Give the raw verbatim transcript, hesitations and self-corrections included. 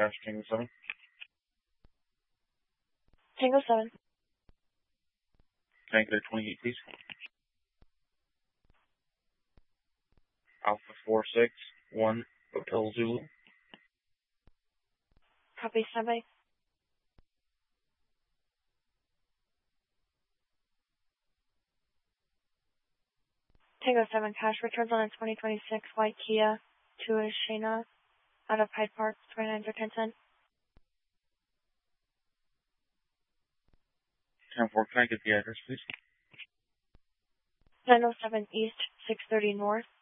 cash, Tango seven. Tango seven. Can I get a twenty-eight, please? Alpha four six one Hotel Zulu. Copy, standby. Tango seven, cash returns on a twenty twenty-six white Kia to a Shayna out of Hyde Park, twenty-nine for ten cents. ten four, can I get the address, please? nine oh seven East, six thirty North,